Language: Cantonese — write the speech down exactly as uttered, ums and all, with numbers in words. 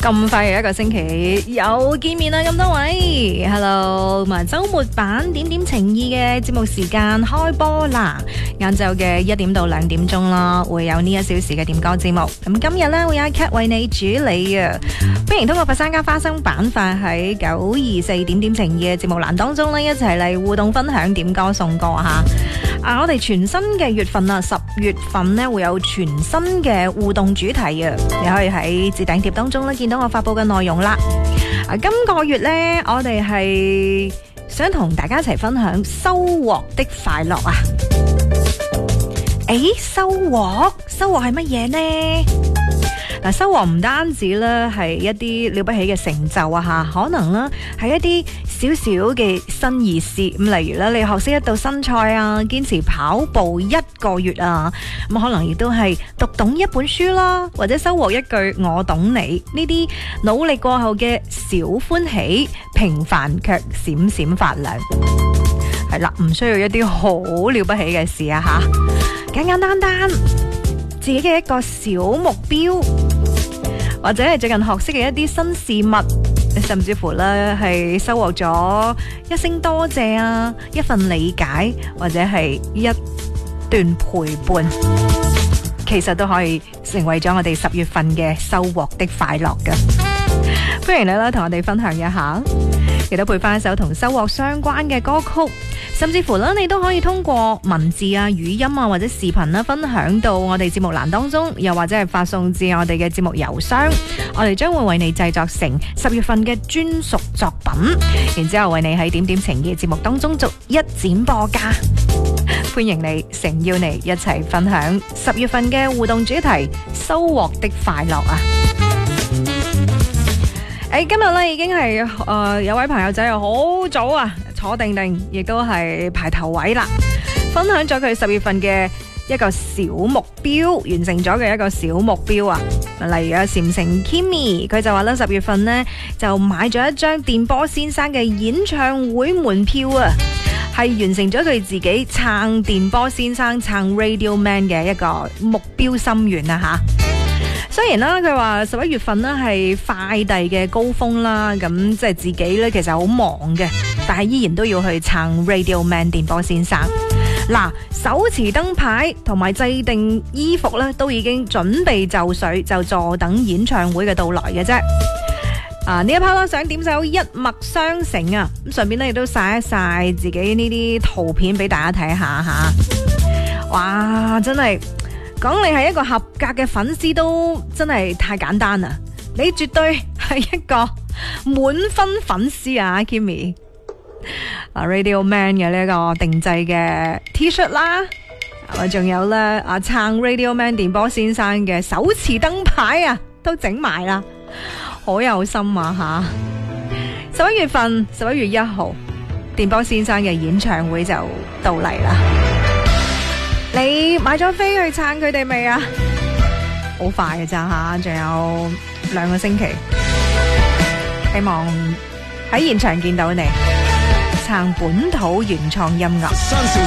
咁快嘅一個星期又見面啦，咁多位 ，Hello， 咁啊周末版點點情意嘅節目時間開波啦，晏晝嘅一點到兩點鐘啦，會有呢一小時嘅點歌節目。咁今日呢，會有 Cat 為你主理啊，歡迎通過佛山加花生板塊喺九二四點點情意嘅節目欄當中呢，一齊嚟互動分享點歌送歌吓。啊，我哋全新嘅月份啊，十月份呢會有全新嘅互動主題啊，你可以喺置頂貼當中呢見到我發布嘅內容啦。啊，今個月呢，我哋係想同大家一齊分享收穫的快樂啊！誒，收穫，收穫係乜嘢呢？嗱，收穫唔單止咧係一啲了不起嘅成就啊吓，可能咧係一啲少少嘅新意思。咁例如咧，你學識一道新菜啊，堅持跑步一個月啊，咁可能亦都係讀懂一本書啦，或者收穫一句我懂你。呢啲努力過後嘅小歡喜，平凡卻閃閃發亮。係啦，唔需要一啲好了不起嘅事啊吓，簡簡單單自己嘅一個小目標，或者係最近學識嘅一啲新事物，甚至乎咧係收穫咗一聲多謝啊，一份理解，或者係一段陪伴，其實都可以成為咗我哋十月份嘅收穫的快樂㗎。歡迎你啦，同我哋分享一下，亦都配翻一首同收穫相關嘅歌曲，甚至乎咧，你都可以通過文字啊、語音啊或者視頻啦，分享到我哋節目欄當中，又或者係發送至我哋嘅節目郵箱，我哋將會為你製作成十月份嘅專屬作品，然之後為你喺點點情意節目當中逐一展播噶。歡迎你，誠邀你一齊分享十月份嘅互動主題收穫的快樂啊！誒，今日咧已經係誒、呃、有位朋友仔又好早啊，坐定定，亦都係排頭位啦。分享咗佢十月份嘅一個小目標，完成咗嘅一個小目標啊。例如啊，禪城 Kimi 佢就話咧，十月份呢就買咗一張電波先生嘅演唱會門票啊，係完成咗佢自己撐電波先生撐 Radio Man 嘅一個目標心願啊吓。雖然啦，佢話十一月份呢係快遞嘅高峰啦，咁即係自己咧其實好忙嘅，但係依然都要去撐 Radio Man 電波先生。嗱，手持燈牌同埋制定衣服咧，都已經準備就緒，就坐等演唱會嘅到來嘅啫。啊，呢一 part 啦，想點首一脈相承啊，咁順便咧亦都晒一晒自己呢啲圖片俾大家睇下吓。哇，真係〜講你係一個合格嘅粉絲都真係太簡單啦，你絕對係一個滿分粉絲啊 Kimi。啊 Radio Man 嘅呢個定製嘅 T 恤啦，啊仲有咧啊撐 Radio Man 電波先生嘅手持燈牌啊都整埋啦，好有心啊吓！十一月份十一月一號，電波先生嘅演唱會就到嚟啦。你買咗飛去撐佢哋未啊？好快嘅咋吓，仲有兩個星期，希望喺現場見到你撐本土原創音樂。